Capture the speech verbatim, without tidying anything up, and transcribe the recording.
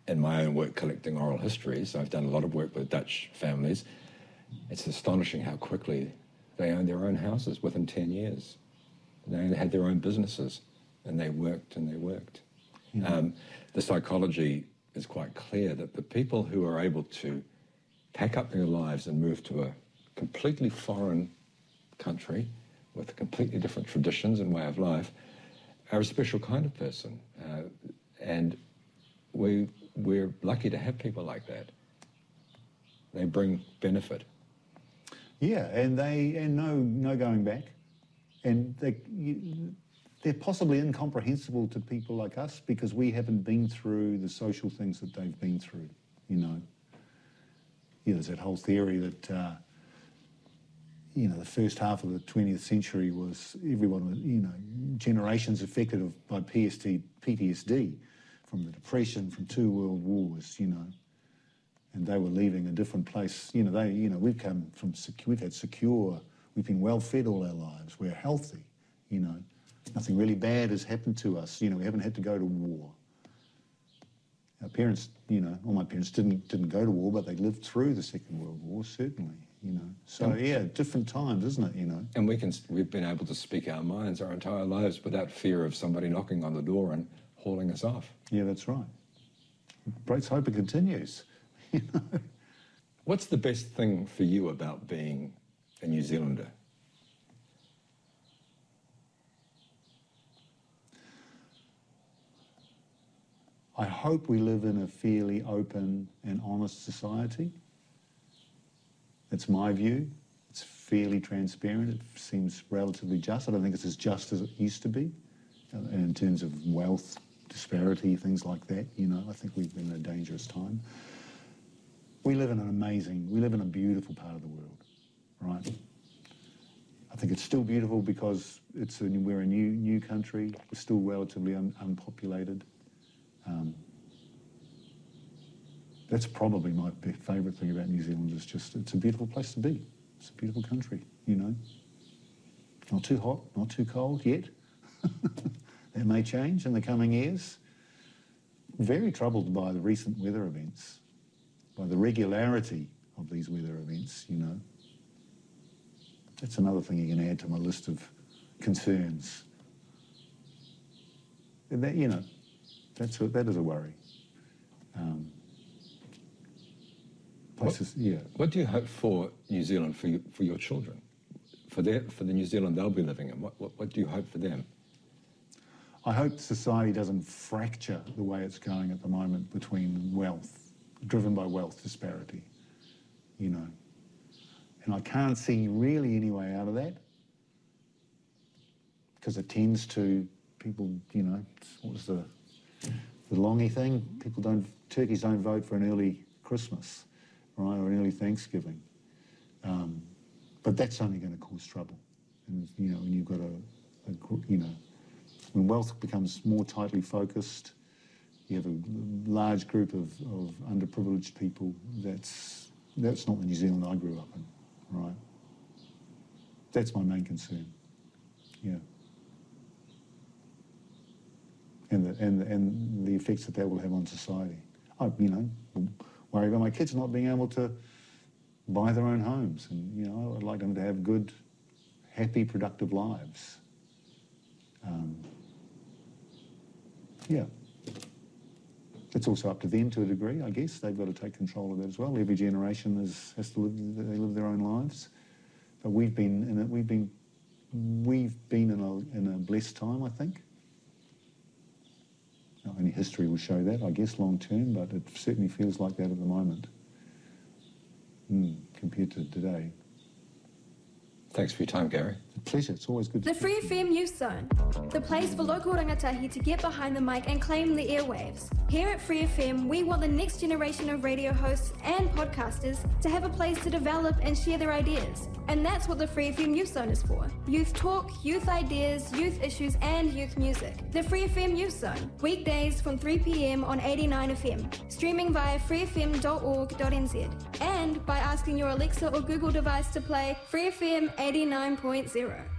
in my own work collecting oral histories, I've done a lot of work with Dutch families. It's astonishing how quickly they owned their own houses within ten years. They had their own businesses, and they worked and they worked. Mm-hmm. Um, the psychology is quite clear that the people who are able to pack up their lives and move to a completely foreign country with completely different traditions and way of life are a special kind of person. Uh, and we, we're lucky to have people like that. They bring benefit. Yeah, and they and no no going back, and they you, they're possibly incomprehensible to people like us because we haven't been through the social things that they've been through. You know, yeah, there's that whole theory that uh, you know the first half of the twentieth century was everyone, you know, generations affected of, by P S T, P T S D from the Depression, from two world wars. You know. And they were leaving a different place. You know, they, you know, we've come from, we've had secure, we've been well fed all our lives. We're healthy, you know. Nothing really bad has happened to us. You know, we haven't had to go to war. Our parents, you know, all my parents didn't didn't go to war, but they lived through the Second World War, certainly, you know. So, yeah, different times, isn't it, you know. And we can, we've been able to speak our minds our entire lives without fear of somebody knocking on the door and hauling us off. Yeah, that's right. Let's hope it continues. You know? What's the best thing for you about being a New Zealander? I hope we live in a fairly open and honest society. That's my view. It's fairly transparent. It seems relatively just. I don't think it's as just as it used to be in terms of wealth, disparity, things like that. You know, I think we've been in a dangerous time. We live in an amazing, we live in a beautiful part of the world, right? I think it's still beautiful because it's a, we're a new new country. We're still relatively un, unpopulated. Um, that's probably my favourite thing about New Zealand is just it's a beautiful place to be. It's a beautiful country, you know. Not too hot, not too cold yet. That may change in the coming years. Very troubled by the recent weather events. By the regularity of these weather events, you know. That's another thing you can add to my list of concerns. And that, you know, that's a, that is a worry. Um, places, what, yeah. What do you hope for New Zealand, for, you, for your children? For, their, for the New Zealand they'll be living in, what, what, what do you hope for them? I hope society doesn't fracture the way it's going at the moment between wealth, driven by wealth disparity, you know. And I can't see really any way out of that because it tends to, people, you know, what was the, the longy thing? People don't, turkeys don't vote for an early Christmas, right, or an early Thanksgiving. Um, but that's only going to cause trouble. And, you know, when you've got a, a, you know, when wealth becomes more tightly focused, you have a large group of, of underprivileged people. That's that's not the New Zealand I grew up in, right? That's my main concern. Yeah. And the and the, and the effects that that will have on society. I, you know, worry about my kids not being able to buy their own homes, and you know, I'd like them to have good, happy, productive lives. Um, yeah. It's also up to them to a degree, I guess. They've got to take control of that as well. Every generation is, has to live, they live their own lives. But we've been in a, we've been, we've been in a, in a blessed time, I think. Now, only history will show that, I guess, long term, but it certainly feels like that at the moment, mm, compared to today. Thanks for your time, Gary. A pleasure. It's always good to The Free F M Youth Zone, the place for local rangatahi to get behind the mic and claim the airwaves. Here at Free F M, we want the next generation of radio hosts and podcasters to have a place to develop and share their ideas. And that's what the Free F M Youth Zone is for. Youth talk, youth ideas, youth issues, and youth music. The Free F M Youth Zone, weekdays from three p m on eighty-nine F M, streaming via free f m dot org dot n z, and by asking your Alexa or Google device to play Free F M eighty-nine point zero.